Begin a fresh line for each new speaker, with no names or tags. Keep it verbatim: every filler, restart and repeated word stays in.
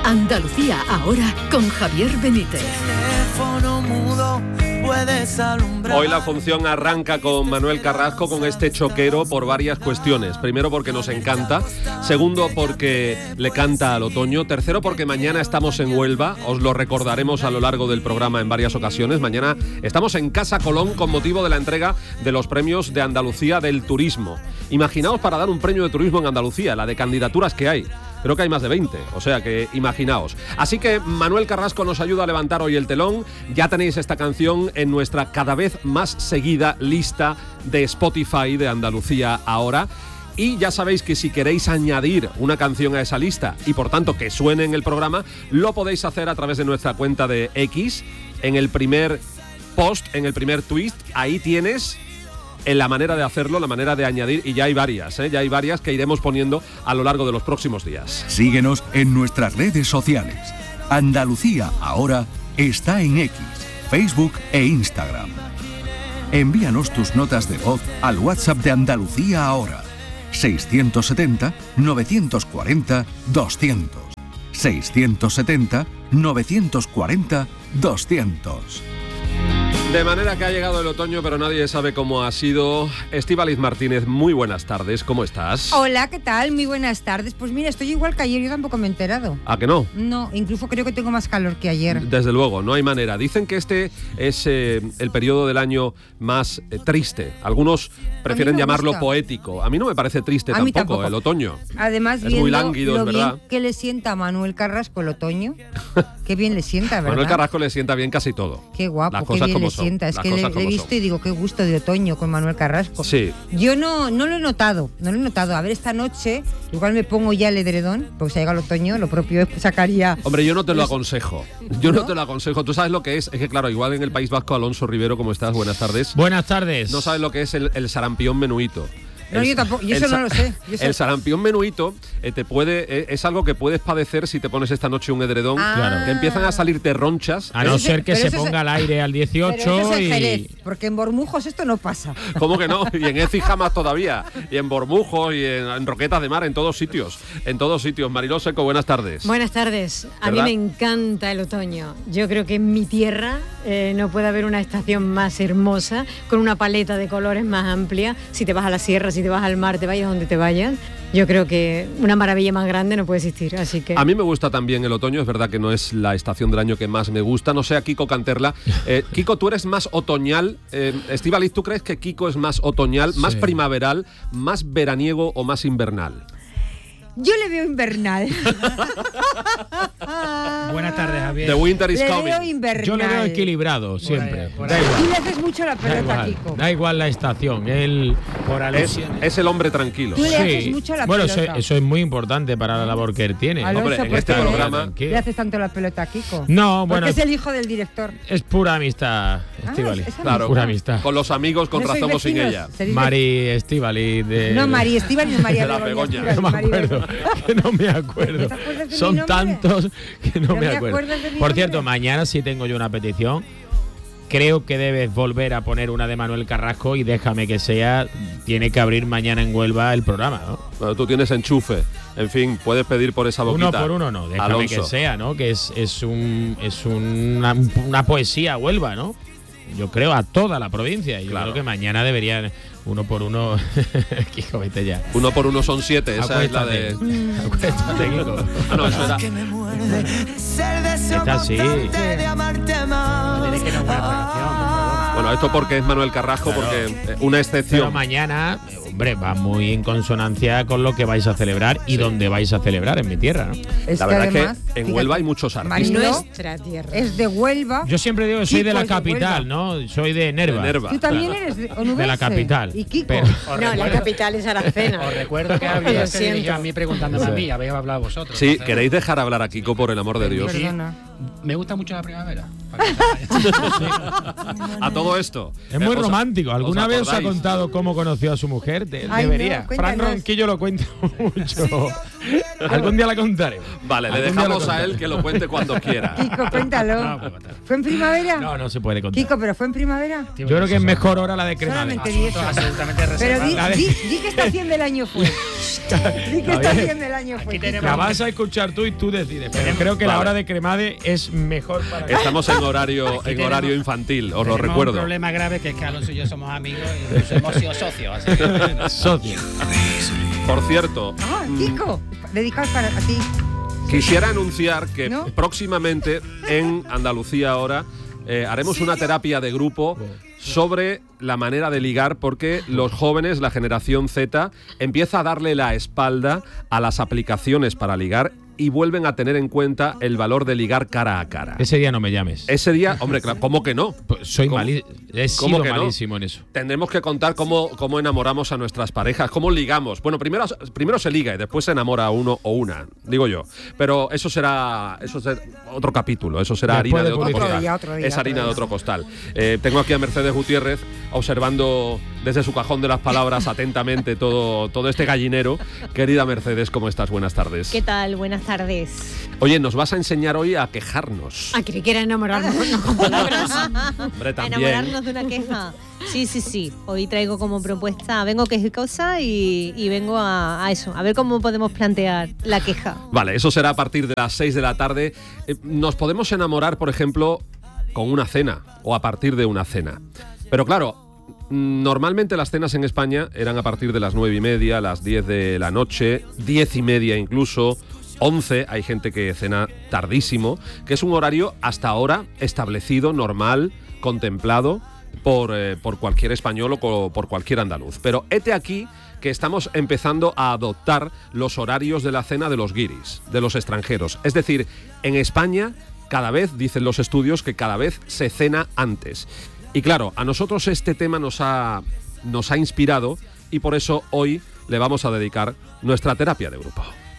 Andalucía ahora con Javier Benítez.
Hoy la función arranca con Manuel Carrasco, con este choquero, por varias cuestiones. Primero, porque nos encanta. Segundo, porque le canta al otoño. Tercero, porque mañana estamos en Huelva. Os lo recordaremos a lo largo del programa en varias ocasiones. Mañana estamos en Casa Colón con motivo de la entrega de los premios de Andalucía del turismo. Imaginaos para dar un premio de turismo en Andalucía, la de candidaturas que hay. Creo que hay más de veinte, o sea que imaginaos. Así que Manuel Carrasco nos ayuda a levantar hoy el telón. Ya tenéis esta canción en nuestra cada vez más seguida lista de Spotify de Andalucía ahora. Y ya sabéis que si queréis añadir una canción a esa lista y por tanto que suene en el programa, lo podéis hacer a través de nuestra cuenta de X. En el primer post, en el primer tweet, ahí tienes en la manera de hacerlo, la manera de añadir, y ya hay varias, ¿eh? ya hay varias que iremos poniendo a lo largo de los próximos días.
Síguenos en nuestras redes sociales. Andalucía ahora está en X, Facebook e Instagram. Envíanos tus notas de voz al WhatsApp de Andalucía ahora. seiscientos setenta, novecientos cuarenta, doscientos. seiscientos setenta, novecientos cuarenta, doscientos.
De manera que ha llegado el otoño, pero nadie sabe cómo ha sido. Estíbaliz Martínez, muy buenas tardes, ¿cómo estás?
Hola, ¿qué tal? Muy buenas tardes. Pues mira, estoy igual que ayer, yo tampoco me he enterado.
¿A que no?
No, incluso creo que tengo más calor que ayer.
Desde luego, no hay manera. Dicen que este es eh, el periodo del año más eh, triste. Algunos prefieren llamarlo gusta. poético. A mí no me parece triste tampoco, tampoco el otoño.
Además,
es muy lánguido,
lo
es verdad.
Bien que le sienta a Manuel Carrasco el otoño. Qué bien le sienta, ¿verdad?
Manuel Carrasco le sienta bien casi todo.
Qué guapo,
Las
qué
cosas
bien
como
le
son.
sienta. Es
Las
que le, le he visto
son.
y digo, qué gusto de otoño con Manuel Carrasco.
Sí.
Yo no, no lo he notado, no lo he notado. A ver, esta noche igual me pongo ya el edredón, porque se llega el otoño, lo propio es sacaría...
Hombre, yo no te lo aconsejo. Yo
¿No?
no te lo aconsejo. ¿Tú sabes lo que es? Es que claro, igual en el País Vasco, Alonso Rivero, ¿cómo estás? Buenas tardes.
Buenas tardes.
No sabes lo que es el, el sarampión menuito.
No,
el,
yo tampoco, yo eso no lo sé. Yo
el sarampión menuito eh, te puede eh, es algo que puedes padecer si te pones esta noche un edredón,
ah.
claro.
que empiezan a salirte ronchas.
A no
eso
ser que se ponga
es,
al aire al dieciocho
pero eso es
y...
en Jerez, porque en Bormujos esto no pasa.
¿Cómo que no? Y en Écija más todavía. Y en Bormujos y en, en Roquetas de Mar, en todos sitios. En todos sitios. Mariló Seco, buenas tardes.
Buenas tardes. A
¿verdad?
mí me encanta el otoño. Yo creo que en mi tierra eh, no puede haber una estación más hermosa, con una paleta de colores más amplia. Si te vas a la sierra, si te vas al mar, te vayas donde te vayas, yo creo que una maravilla más grande no puede existir, así que...
A mí me gusta también el otoño, es verdad que no es la estación del año que más me gusta, no sé a Kiko Canterla. Eh, Kiko, tú eres más otoñal, eh, Estíbaliz, ¿tú crees que Kiko es más otoñal, más
Sí.
primaveral, más veraniego o más invernal?
Yo le veo invernal.
Buenas tardes, Javier.
The winter is
Le
coming.
veo invernal.
Yo le veo equilibrado siempre.
ahí, por
Da
ahí.
igual.
Tú le haces mucho la
Da
pelota,
igual,
Kiko.
da igual la estación. Él
Por
Es,
alusiones.
es el hombre tranquilo.
Tú le haces mucho la
bueno,
pelota.
eso, eso es muy importante para la labor que él tiene.
Alonso,
Hombre, en
¿por
este
qué
programa-
Tranquilo.
le haces tanto la pelota a Kiko?
No, bueno,
Porque es el hijo del director.
es pura amistad, Estíbaliz.
es- es
Claro,
pura amistad.
con los amigos, con
¿No sois
razón o sin
vecinos?
ella.
¿Seréis
Mari Estíbaliz de...
No, María Estíbaliz y María
De la
Begoña.
Begoña.
No me
María
acuerdo,
Begoña.
que no me acuerdo.
¿No te acuerdas de mi
Son
nombre?
tantos que no,
¿No
me
me
acuerdo.
acuerdas de mi
Por
nombre?
cierto, mañana sí tengo yo una petición. Creo que debes volver a poner una de Manuel Carrasco y déjame que sea. Tiene que abrir mañana en Huelva el programa, ¿no?
Bueno, tú tienes enchufe. En fin, puedes pedir por esa boquita.
Uno por uno no, déjame
Alonso.
que sea, ¿no? Que es, es, un, es una, una poesía Huelva, ¿no? Yo creo a toda la provincia. Y yo
Claro.
creo que mañana deberían uno por uno. Kiko, vete ya.
Uno por uno son siete, esa es la de...
Acuéstate. Acuéstate, Kiko.
Ah, no, eso era...
Está así.
Tiene que nombrar otra canción.
Bueno, esto porque es Manuel Carrasco,
Claro.
porque eh, una
Pero
excepción.
mañana, hombre, va muy en consonancia con lo que vais a celebrar y donde vais a celebrar en mi tierra, ¿no?
Es
La
que
verdad
además,
es que en
fíjate,
Huelva hay muchos artistas.
Mariló
Nuestra tierra.
es de Huelva.
Yo siempre digo que soy
Kiko
de la
es de
capital,
Huelva.
¿no? Soy de Nerva.
De Nerva.
Tú también
Claro.
eres de
De
onubense.
la capital.
Y Kiko.
Pero-
Os
No, la
recuerdo-
capital es Aracena.
Os recuerdo que había
Lo
se dirigió
siento.
a mí preguntándome a mí, habéis hablado vosotros.
Sí,
entonces-
¿queréis dejar hablar a Kiko, por el amor de Dios?
Sí.
Perdona.
Me gusta mucho la primavera. para que sepáis.
A todo esto.
Es muy
Eh, ¿os-
romántico. ¿Alguna
os
vez os ha
acordáis?
contado cómo conoció a su mujer? De-
Ay, no,
debería. Fran
cuéntanos.
Ronquillo lo cuenta mucho. Algún día la contaremos.
Vale, le
Algún día
dejamos
la
a él que lo cuente cuando quiera.
Kiko, cuéntalo.
No, puedo contar.
¿Fue en primavera?
No, no se puede contar.
Kiko, ¿pero fue en primavera?
Yo creo que es mejor hora la de Cremades.
Solamente di eso.
Absolutamente
Pero di,
reservado.
di, di qué estación del año fue. Di qué
Está bien.
estación del año fue.
Aquí tenemos-
La vas a escuchar tú y tú decides. Pero
Tenemos-
creo que la
Vale.
hora de Cremades es mejor para que...
Estamos en horario,
Aquí
en
tenemos-
horario infantil, os lo
Tenemos
recuerdo.
un problema grave que es que Alonso y yo somos amigos y incluso hemos sido socios. Así que,
Socio.
Por cierto,
Ah, Kiko, dedicado para a ti.
quisiera anunciar que
¿No?
próximamente en Andalucía ahora eh, haremos una terapia de grupo sobre la manera de ligar, porque los jóvenes, la generación Z, empieza a darle la espalda a las aplicaciones para ligar y vuelven a tener en cuenta el valor de ligar cara a cara.
Ese día no me llames.
Ese día, hombre, claro, ¿cómo que no?
Pues soy
¿Cómo?
malísimo. He
¿Cómo
sido
que no?
malísimo en eso.
Tendremos que contar cómo, cómo enamoramos a nuestras parejas, cómo ligamos. Bueno, primero, primero se liga y después se enamora a uno o una, digo yo. Pero eso será, eso será otro capítulo, eso será
Después
harina
de
de otro
publicidad.
costal.
Otro día, otro día,
es harina
otro
de
día.
otro costal. Eh, tengo aquí a Mercedes Gutiérrez observando desde su cajón de las palabras atentamente todo, todo este gallinero. Querida Mercedes, ¿cómo estás? Buenas tardes.
¿Qué tal? Buenas tardes.
Oye, nos vas a enseñar hoy a quejarnos.
Ah, creí que era enamorarnos no, con palabras.
Hombre,
A
también.
enamorarnos de una queja. Sí, sí, sí. Hoy traigo como propuesta, vengo quejosa y, y vengo a, a eso, a ver cómo podemos plantear la queja.
Vale, eso será a partir de las seis de la tarde. Eh, Nos podemos enamorar, por ejemplo, con una cena o a partir de una cena. Pero claro, mm, normalmente las cenas en España eran a partir de las nueve y media, las diez de la noche, diez y media incluso, once. Hay gente que cena tardísimo, que es un horario hasta ahora establecido, normal, contemplado por, eh, por cualquier español o co- por cualquier andaluz. Pero hete aquí que estamos empezando a adoptar los horarios de la cena de los guiris, de los extranjeros. Es decir, en España cada vez, dicen los estudios, que cada vez se cena antes. Y claro, a nosotros este tema nos ha, nos ha inspirado y por eso hoy le vamos a dedicar nuestra terapia de grupo.